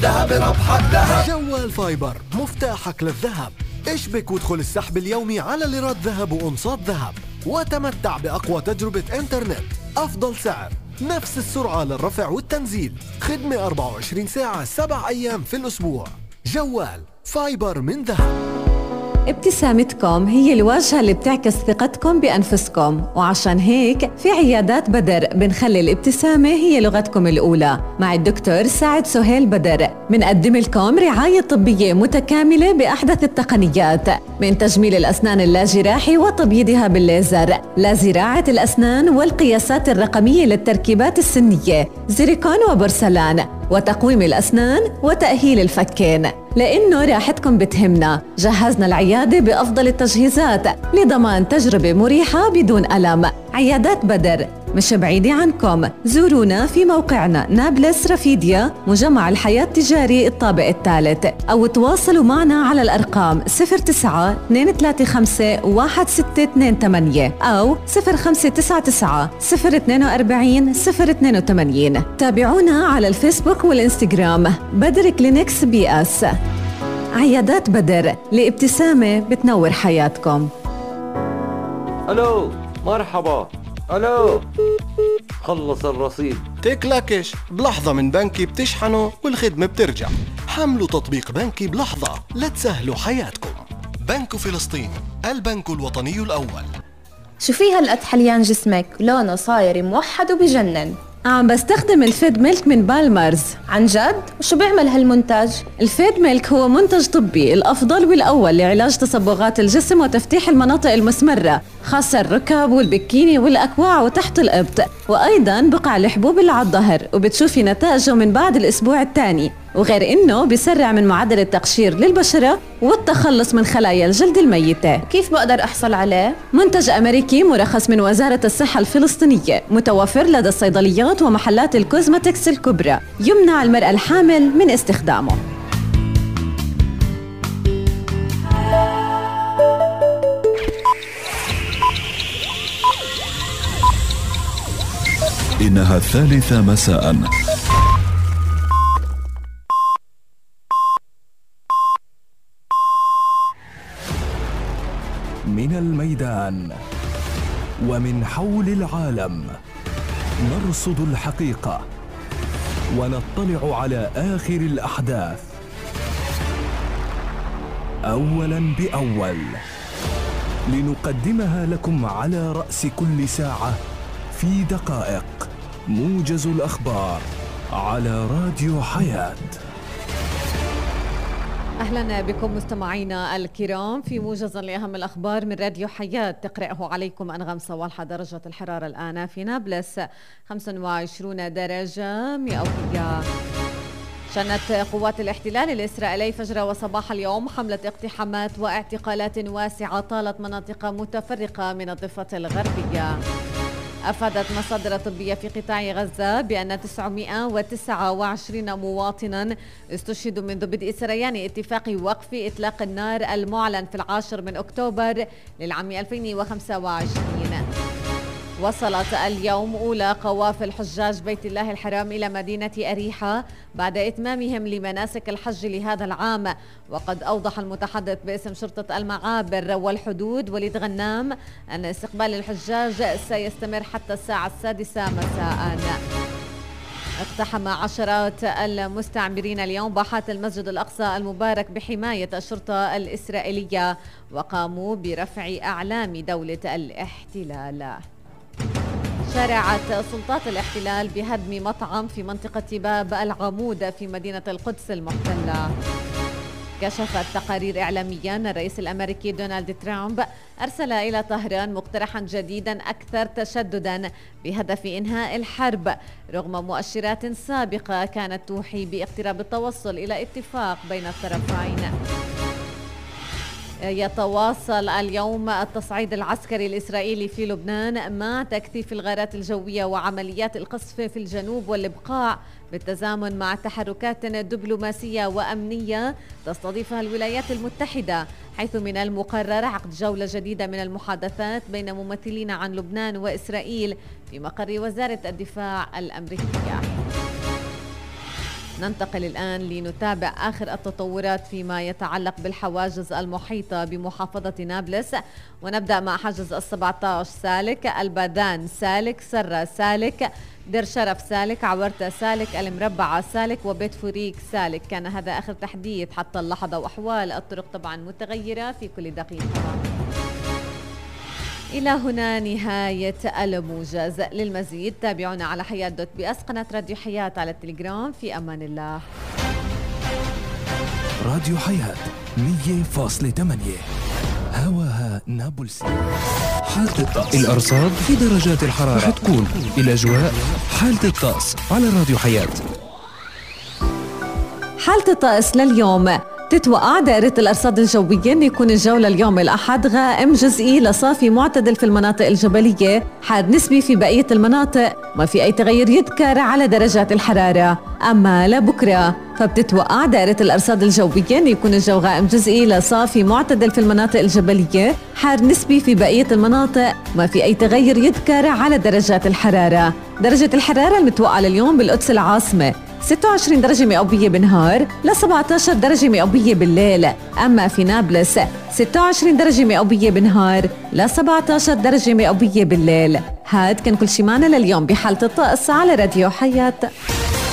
ذهب ربحك ذهب. جوال فايبر مفتاحك للذهب. اشبك وادخل السحب اليومي على ليرات ذهب وأنصات ذهب وتمتع بأقوى تجربة انترنت، أفضل سعر، نفس السرعة للرفع والتنزيل، خدمة 24 ساعة 7 أيام في الأسبوع. جوال فايبر من ذهب. ابتسامتكم هي الواجهة اللي بتعكس ثقتكم بأنفسكم، وعشان هيك في عيادات بدر بنخلي الابتسامة هي لغتكم الأولى. مع الدكتور سعد سهيل بدر بنقدم لكم رعاية طبية متكاملة بأحدث التقنيات، من تجميل الأسنان اللاجراحي وتبييضها بالليزر، لزراعة الأسنان والقياسات الرقمية للتركيبات السنية، زيريكون وبورسلان، وتقويم الأسنان وتأهيل الفكين. لأنه راحتكم بتهمنا، جهزنا العيادة بأفضل التجهيزات لضمان تجربة مريحة بدون ألم. عيادات بدر مش بعيدة عنكم، زورونا في موقعنا نابلس رفيديا، مجمع الحياة التجاري الطابق الثالث، أو تواصلوا معنا على الأرقام 09-235-1628 أو 0599-042-082. تابعونا على الفيسبوك والإنستغرام بدر كلينكس بي اس. عيادات بدر، لابتسامة بتنور حياتكم. ألو، مرحبا. ألو، خلص الرصيد. تكلكش بلحظة من بنكي بتشحنه والخدمة بترجع. حملوا تطبيق بنكي بلحظة لتسهلوا حياتكم. بنك فلسطين، البنك الوطني الأول. شو في هالقد حليان جسمك؟ لونه صاير موحد وبجنن. عم بستخدم الفيد ميلك من بالمرز. عن جد؟ وشو بيعمل هالمنتج؟ الفيد ميلك هو منتج طبي الأفضل والأول لعلاج تصبغات الجسم وتفتيح المناطق المسمرة، خاصة الركب والبكيني والأكواع وتحت الإبط، وأيضاً بقع الحبوب اللي على الظهر، وبتشوفي نتائجه من بعد الأسبوع الثاني. وغير إنه بيسرع من معدل التقشير للبشرة والتخلص من خلايا الجلد الميتة. كيف بقدر أحصل عليه؟ منتج أمريكي مرخص من وزارة الصحة الفلسطينية، متوفر لدى الصيدليات ومحلات الكوزماتكس الكبرى، يمنع المرأة الحامل من استخدامه. إنها 3 مساء. من الميدان ومن حول العالم نرصد الحقيقة ونطلع على آخر الأحداث أولاً بأول، لنقدمها لكم على رأس كل ساعة في دقائق. موجز الأخبار على راديو حياة. أهلا بكم مستمعينا الكرام في موجز لأهم الأخبار من راديو حياة. تقرأه عليكم أنغام صوالحة. درجة الحرارة الآن في نابلس 25 درجة مئوية. شنت قوات الاحتلال الإسرائيلي فجر وصباح اليوم حملة اقتحامات واعتقالات واسعة طالت مناطق متفرقة من الضفة الغربية. أفادت مصادر طبية في قطاع غزة بأن 929 مواطنا استشهدوا منذ بدء سريان اتفاق وقف إطلاق النار المعلن في 10 من أكتوبر للعام 2025. وصلت اليوم أولى قوافل حجاج بيت الله الحرام إلى مدينة أريحة بعد إتمامهم لمناسك الحج لهذا العام. وقد أوضح المتحدث باسم شرطة المعابر والحدود وليد غنام أن استقبال الحجاج سيستمر حتى الساعة 6 مساء. اقتحم عشرات المستعمرين اليوم باحات المسجد الأقصى المبارك بحماية الشرطة الإسرائيلية وقاموا برفع أعلام دولة الاحتلال. شارعت سلطات الاحتلال بهدم مطعم في منطقة باب العمود في مدينة القدس المحتلة. كشفت تقارير إعلاميا أن الرئيس الأمريكي دونالد ترامب أرسل إلى طهران مقترحا جديدا أكثر تشددا بهدف إنهاء الحرب، رغم مؤشرات سابقة كانت توحي باقتراب التوصل إلى اتفاق بين الطرفين. يتواصل اليوم التصعيد العسكري الإسرائيلي في لبنان مع تكثيف الغارات الجوية وعمليات القصف في الجنوب والإبقاع، بالتزامن مع تحركات دبلوماسية وأمنية تستضيفها الولايات المتحدة، حيث من المقرر عقد جولة جديدة من المحادثات بين ممثلين عن لبنان وإسرائيل في مقر وزارة الدفاع الأمريكية. ننتقل الآن لنتابع آخر التطورات فيما يتعلق بالحواجز المحيطة بمحافظة نابلس، ونبدأ مع حاجز 17 سالك، البادان سالك، سرة سالك، دير شرف سالك، عورتة سالك، المربعة سالك، وبيت فوريك سالك. كان هذا آخر تحديث حتى اللحظة، وأحوال الطرق طبعا متغيرة في كل دقيقة. إلى هنا نهاية الموجز. للمزيد تابعونا على حياة.بي قناة راديو حياة على التليجرام. في أمان الله. راديو حياة 100.8 هواها نابلسي. حالة الطقس، الأرصاد في درجات الحرارة حتكون الأجواء. حالة الطقس على راديو حياة. حالة الطقس لليوم، تتوقع دائرة الأرصاد الجوية أن يكون الجو لليوم الأحد غائم جزئي لصافي معتدل في المناطق الجبلية، حار نسبي في بقية المناطق، ما في أي تغير يذكر على درجات الحرارة. أما لبكرة فبتتوقع دائرة الأرصاد الجوية أن يكون الجو غائم جزئي لصافي معتدل في المناطق الجبلية، حار نسبي في بقية المناطق، ما في أي تغير يذكر على درجات الحرارة. درجة الحرارة المتوقعة لليوم بالقدس العاصمة 26 درجة مئوية بالنهار ل 17 درجة مئوية بالليل. أما في نابلس 26 درجة مئوية بالنهار ل 17 درجة مئوية بالليل. هاد كان كل شي معنا لليوم بحالة الطقس على راديو حياة.